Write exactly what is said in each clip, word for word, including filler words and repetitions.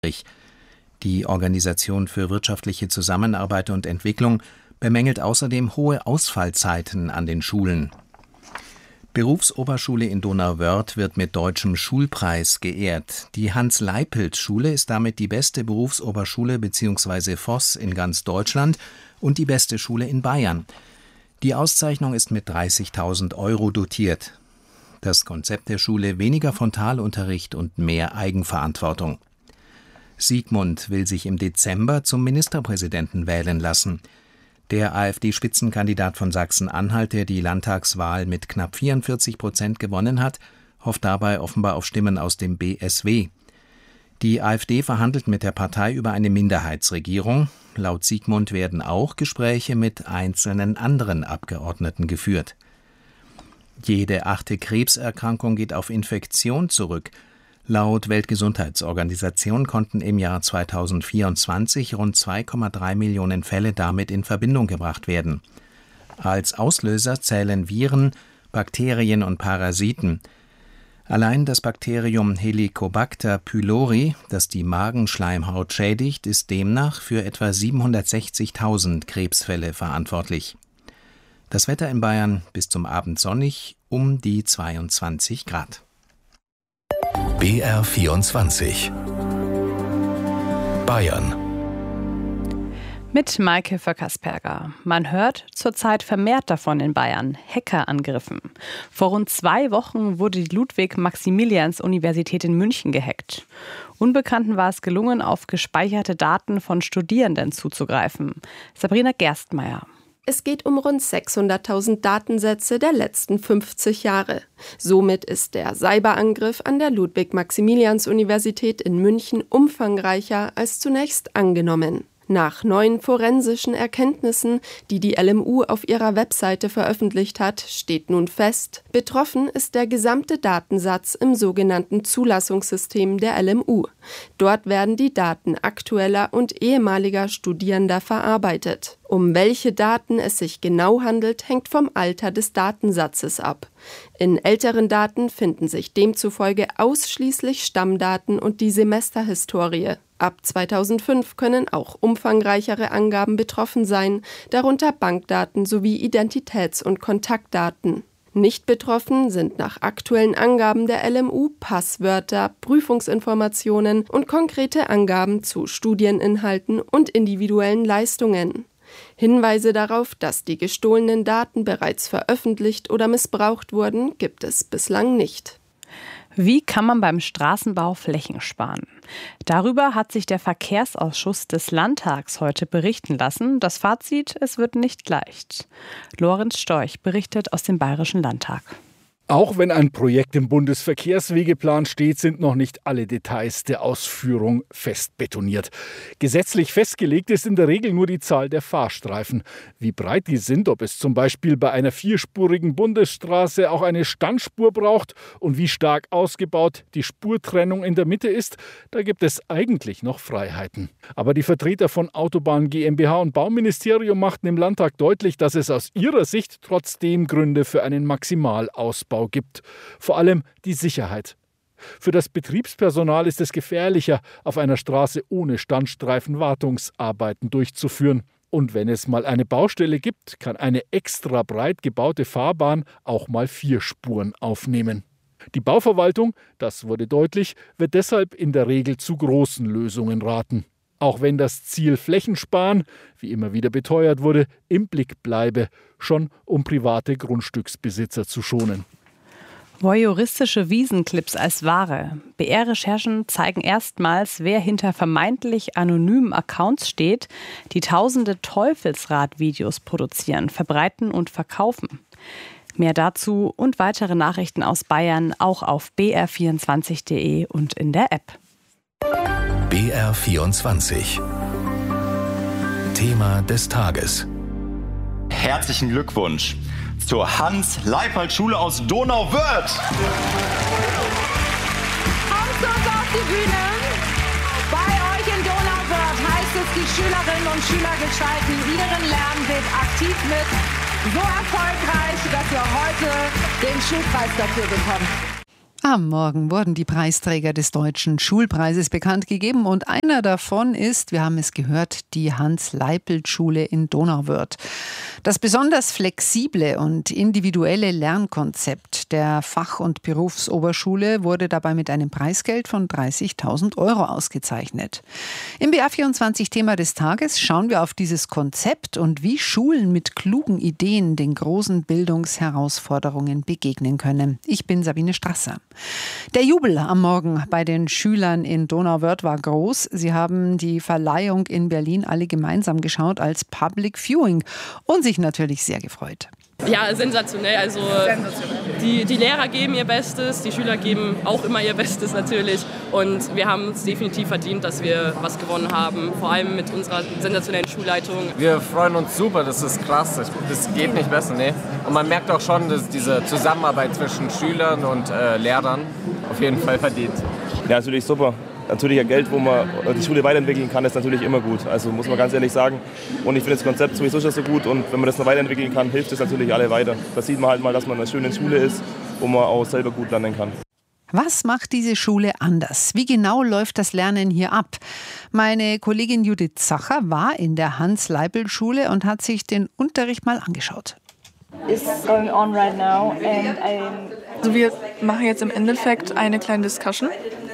Die Organisation für wirtschaftliche Zusammenarbeit und Entwicklung bemängelt außerdem hohe Ausfallzeiten an den Schulen. Berufsoberschule in Donauwörth wird mit deutschem Schulpreis geehrt. Die Hans-Leipelt-Schule ist damit die beste Berufsoberschule bzw. F O S in ganz Deutschland und die beste Schule in Bayern. Die Auszeichnung ist mit dreißigtausend Euro dotiert. Das Konzept der Schule: weniger Frontalunterricht und mehr Eigenverantwortung. Siegmund will sich im Dezember zum Ministerpräsidenten wählen lassen. Der AfD-Spitzenkandidat von Sachsen-Anhalt, der die Landtagswahl mit knapp vierundvierzig Prozent gewonnen hat, hofft dabei offenbar auf Stimmen aus dem B S W. Die AfD verhandelt mit der Partei über eine Minderheitsregierung. Laut Siegmund werden auch Gespräche mit einzelnen anderen Abgeordneten geführt. Jede achte Krebserkrankung geht auf Infektion zurück. Laut Weltgesundheitsorganisation konnten im Jahr zweitausendvierundzwanzig rund zwei Komma drei Millionen Fälle damit in Verbindung gebracht werden. Als Auslöser zählen Viren, Bakterien und Parasiten. Allein das Bakterium Helicobacter pylori, das die Magenschleimhaut schädigt, ist demnach für etwa siebenhundertsechzigtausend Krebsfälle verantwortlich. Das Wetter in Bayern: bis zum Abend sonnig, um die zweiundzwanzig Grad. B R vierundzwanzig Bayern mit Maike Vöckersperger. Man hört zurzeit vermehrt davon in Bayern: Hackerangriffen. Vor rund zwei Wochen wurde die Ludwig-Maximilians-Universität in München gehackt. Unbekannten war es gelungen, auf gespeicherte Daten von Studierenden zuzugreifen. Sabrina Gerstmeier. Es geht um rund sechshunderttausend Datensätze der letzten fünfzig Jahre. Somit ist der Cyberangriff an der Ludwig-Maximilians-Universität in München umfangreicher als zunächst angenommen. Nach neuen forensischen Erkenntnissen, die die L M U auf ihrer Webseite veröffentlicht hat, steht nun fest: betroffen ist der gesamte Datensatz im sogenannten Zulassungssystem der L M U. Dort werden die Daten aktueller und ehemaliger Studierender verarbeitet. Um welche Daten es sich genau handelt, hängt vom Alter des Datensatzes ab. In älteren Daten finden sich demzufolge ausschließlich Stammdaten und die Semesterhistorie. Ab zweitausendfünf können auch umfangreichere Angaben betroffen sein, darunter Bankdaten sowie Identitäts- und Kontaktdaten. Nicht betroffen sind nach aktuellen Angaben der L M U Passwörter, Prüfungsinformationen und konkrete Angaben zu Studieninhalten und individuellen Leistungen. Hinweise darauf, dass die gestohlenen Daten bereits veröffentlicht oder missbraucht wurden, gibt es bislang nicht. Wie kann man beim Straßenbau Flächen sparen? Darüber hat sich der Verkehrsausschuss des Landtags heute berichten lassen. Das Fazit: es wird nicht leicht. Lorenz Storch berichtet aus dem Bayerischen Landtag. Auch wenn ein Projekt im Bundesverkehrswegeplan steht, sind noch nicht alle Details der Ausführung fest betoniert. Gesetzlich festgelegt ist in der Regel nur die Zahl der Fahrstreifen. Wie breit die sind, ob es zum Beispiel bei einer vierspurigen Bundesstraße auch eine Standspur braucht und wie stark ausgebaut die Spurtrennung in der Mitte ist, da gibt es eigentlich noch Freiheiten. Aber die Vertreter von Autobahn GmbH und Bauministerium machten im Landtag deutlich, dass es aus ihrer Sicht trotzdem Gründe für einen Maximalausbau gibt. Vor allem die Sicherheit. Für das Betriebspersonal ist es gefährlicher, auf einer Straße ohne Standstreifen Wartungsarbeiten durchzuführen. Und wenn es mal eine Baustelle gibt, kann eine extra breit gebaute Fahrbahn auch mal vier Spuren aufnehmen. Die Bauverwaltung, das wurde deutlich, wird deshalb in der Regel zu großen Lösungen raten. Auch wenn das Ziel Flächensparen, wie immer wieder beteuert wurde, im Blick bleibe, schon um private Grundstücksbesitzer zu schonen. Voyeuristische Wiesenclips als Ware. B R-Recherchen zeigen erstmals, wer hinter vermeintlich anonymen Accounts steht, die tausende Teufelsrad-Videos produzieren, verbreiten und verkaufen. Mehr dazu und weitere Nachrichten aus Bayern auch auf b r vierundzwanzig punkt de und in der App. B R vierundzwanzig. Thema des Tages. Herzlichen Glückwunsch zur Hans-Leipelt-Schule aus Donauwörth. Kommt zu uns auf die Bühne. Bei euch in Donauwörth heißt es, die Schülerinnen und Schüler gestalten ihren Lernweg aktiv mit. So erfolgreich, dass wir heute den Schulpreis dafür bekommen. Am Morgen wurden die Preisträger des Deutschen Schulpreises bekannt gegeben und einer davon ist, wir haben es gehört, die Hans-Leipelt-Schule in Donauwörth. Das besonders flexible und individuelle Lernkonzept der Fach- und Berufsoberschule wurde dabei mit einem Preisgeld von dreißigtausend Euro ausgezeichnet. Im B R vierundzwanzig Thema des Tages schauen wir auf dieses Konzept und wie Schulen mit klugen Ideen den großen Bildungsherausforderungen begegnen können. Ich bin Sabine Strasser. Der Jubel am Morgen bei den Schülern in Donauwörth war groß. Sie haben die Verleihung in Berlin alle gemeinsam geschaut als Public Viewing und sich natürlich sehr gefreut. Ja, sensationell. Also die, die Lehrer geben ihr Bestes, die Schüler geben auch immer ihr Bestes natürlich. Und wir haben es definitiv verdient, dass wir was gewonnen haben, vor allem mit unserer sensationellen Schulleitung. Wir freuen uns super, das ist krass, das geht nicht besser, ne? Und man merkt auch schon, dass diese Zusammenarbeit zwischen Schülern und äh, Lehrern auf jeden Fall verdient. Ja, natürlich super. Natürlich ein Geld, wo man die Schule weiterentwickeln kann, ist natürlich immer gut. Also muss man ganz ehrlich sagen. Und ich finde das Konzept sowieso schon so gut. Und wenn man das noch weiterentwickeln kann, hilft es natürlich alle weiter. Da sieht man halt mal, dass man in einer schönen Schule ist, wo man auch selber gut lernen kann. Was macht diese Schule anders? Wie genau läuft das Lernen hier ab? Meine Kollegin Judith Zacher war in der Hans-Leipelt-Schule und hat sich den Unterricht mal angeschaut. Also wir machen jetzt im Endeffekt eine kleine Discussion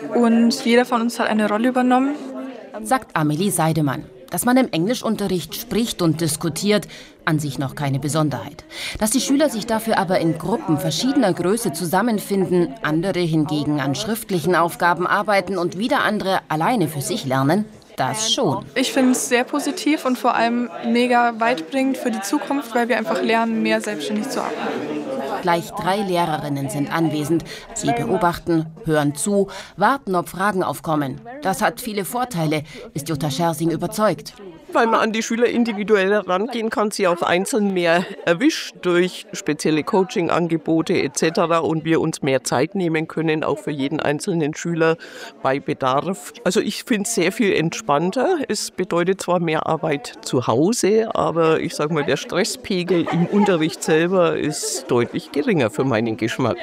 und jeder von uns hat eine Rolle übernommen. Sagt Amelie Seidemann. Dass man im Englischunterricht spricht und diskutiert, an sich noch keine Besonderheit. Dass die Schüler sich dafür aber in Gruppen verschiedener Größe zusammenfinden, andere hingegen an schriftlichen Aufgaben arbeiten und wieder andere alleine für sich lernen, das schon. Ich finde es sehr positiv und vor allem mega weitbringend für die Zukunft, weil wir einfach lernen, mehr selbstständig zu arbeiten. Gleich drei Lehrerinnen sind anwesend. Sie beobachten, hören zu, warten, ob Fragen aufkommen. Das hat viele Vorteile, ist Jutta Schersing überzeugt. Weil man an die Schüler individuell herangehen kann, sie auf einzeln mehr erwischt durch spezielle Coaching-Angebote et cetera und wir uns mehr Zeit nehmen können, auch für jeden einzelnen Schüler bei Bedarf. Also ich finde es sehr viel entspannter. Es bedeutet zwar mehr Arbeit zu Hause, aber ich sage mal, der Stresspegel im Unterricht selber ist deutlich geringer für meinen Geschmack.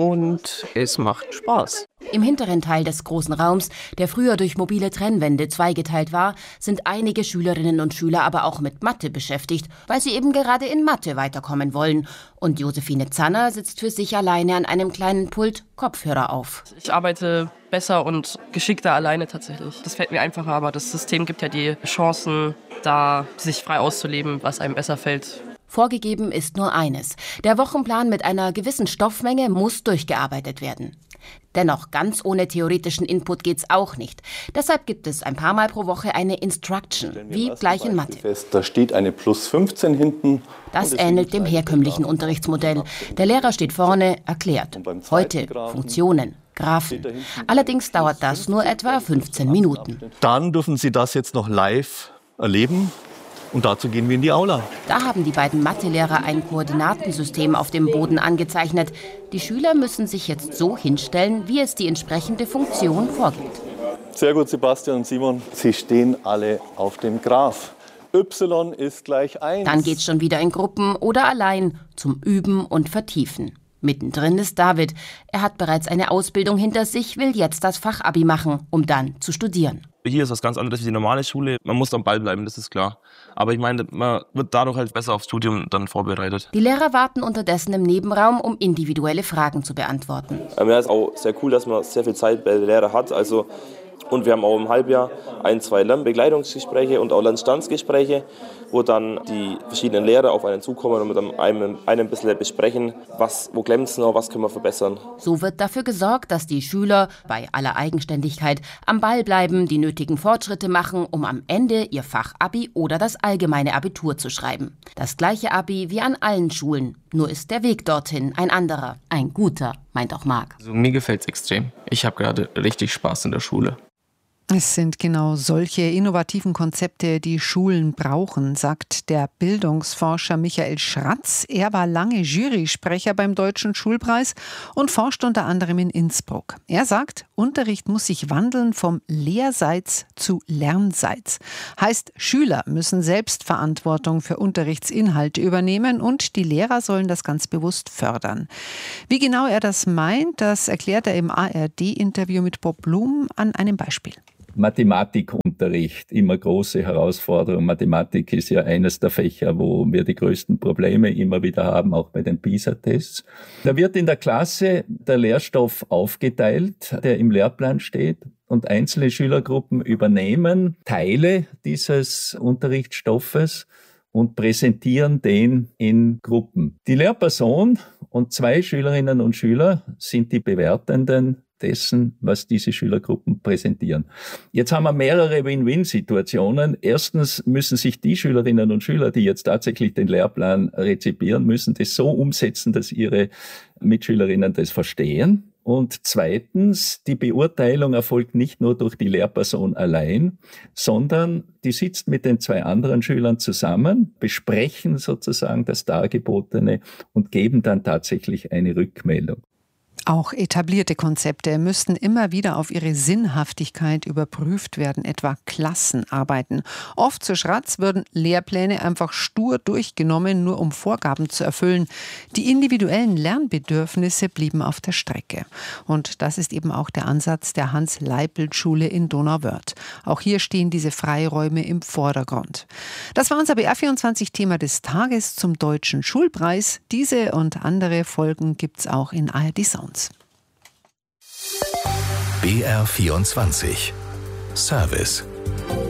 Und es macht Spaß. Im hinteren Teil des großen Raums, der früher durch mobile Trennwände zweigeteilt war, sind einige Schülerinnen und Schüler aber auch mit Mathe beschäftigt, weil sie eben gerade in Mathe weiterkommen wollen. Und Josephine Zanner sitzt für sich alleine an einem kleinen Pult, Kopfhörer auf. Ich arbeite besser und geschickter alleine tatsächlich. Das fällt mir einfacher, aber das System gibt ja die Chancen, da sich frei auszuleben, was einem besser fällt. Vorgegeben ist nur eines. Der Wochenplan mit einer gewissen Stoffmenge muss durchgearbeitet werden. Dennoch, ganz ohne theoretischen Input geht's auch nicht. Deshalb gibt es ein paar Mal pro Woche eine Instruction, wie gleich in Mathe. Fest, da steht eine plus fünfzehn hinten. Das ähnelt dem herkömmlichen Unterrichtsmodell. Der Lehrer steht vorne, erklärt. Heute Funktionen, Graphen. Allerdings dauert das nur etwa fünfzehn Minuten. Dann dürfen Sie das jetzt noch live erleben. Und dazu gehen wir in die Aula. Da haben die beiden Mathelehrer ein Koordinatensystem auf dem Boden angezeichnet. Die Schüler müssen sich jetzt so hinstellen, wie es die entsprechende Funktion vorgibt. Sehr gut, Sebastian und Simon. Sie stehen alle auf dem Graph. Y ist gleich eins. Dann geht's schon wieder in Gruppen oder allein zum Üben und Vertiefen. Mittendrin ist David. Er hat bereits eine Ausbildung hinter sich, will jetzt das Fachabi machen, um dann zu studieren. Hier ist was ganz anderes wie die normale Schule. Man muss am Ball bleiben, das ist klar. Aber ich meine, man wird dadurch halt besser aufs Studium dann vorbereitet. Die Lehrer warten unterdessen im Nebenraum, um individuelle Fragen zu beantworten. Ähm, ja, ist auch sehr cool, dass man sehr viel Zeit bei der Lehrer hat. Also, und wir haben auch im Halbjahr ein, zwei Lernbegleitungsgespräche und auch Lernstandsgespräche, wo dann die verschiedenen Lehrer auf einen zukommen und mit einem, einem ein bisschen besprechen, was, wo klemmt es noch, was können wir verbessern. So wird dafür gesorgt, dass die Schüler bei aller Eigenständigkeit am Ball bleiben, die nötigen Fortschritte machen, um am Ende ihr Fachabi oder das allgemeine Abitur zu schreiben. Das gleiche Abi wie an allen Schulen, nur ist der Weg dorthin ein anderer, ein guter, meint auch Marc. Also, mir gefällt es extrem. Ich habe gerade richtig Spaß in der Schule. Es sind genau solche innovativen Konzepte, die Schulen brauchen, sagt der Bildungsforscher Michael Schratz. Er war lange Jurysprecher beim Deutschen Schulpreis und forscht unter anderem in Innsbruck. Er sagt, Unterricht muss sich wandeln vom Lehrseits zu Lernseits. Heißt, Schüler müssen selbst Verantwortung für Unterrichtsinhalte übernehmen und die Lehrer sollen das ganz bewusst fördern. Wie genau er das meint, das erklärt er im A R D-Interview mit Bob Blum an einem Beispiel. Mathematikunterricht, immer große Herausforderung. Mathematik ist ja eines der Fächer, wo wir die größten Probleme immer wieder haben, auch bei den PISA-Tests. Da wird in der Klasse der Lehrstoff aufgeteilt, der im Lehrplan steht, und einzelne Schülergruppen übernehmen Teile dieses Unterrichtsstoffes und präsentieren den in Gruppen. Die Lehrperson und zwei Schülerinnen und Schüler sind die Bewertenden dessen, was diese Schülergruppen präsentieren. Jetzt haben wir mehrere Win-Win-Situationen. Erstens müssen sich die Schülerinnen und Schüler, die jetzt tatsächlich den Lehrplan rezipieren, müssen das so umsetzen, dass ihre Mitschülerinnen das verstehen. Und zweitens, die Beurteilung erfolgt nicht nur durch die Lehrperson allein, sondern die sitzt mit den zwei anderen Schülern zusammen, besprechen sozusagen das Dargebotene und geben dann tatsächlich eine Rückmeldung. Auch etablierte Konzepte müssten immer wieder auf ihre Sinnhaftigkeit überprüft werden, etwa Klassenarbeiten. Oft zu Schratz würden Lehrpläne einfach stur durchgenommen, nur um Vorgaben zu erfüllen. Die individuellen Lernbedürfnisse blieben auf der Strecke. Und das ist eben auch der Ansatz der Hans-Leipelt-Schule in Donauwörth. Auch hier stehen diese Freiräume im Vordergrund. Das war unser B R vierundzwanzig-Thema des Tages zum Deutschen Schulpreis. Diese und andere Folgen gibt's auch in A R D Sounds. B R vierundzwanzig Service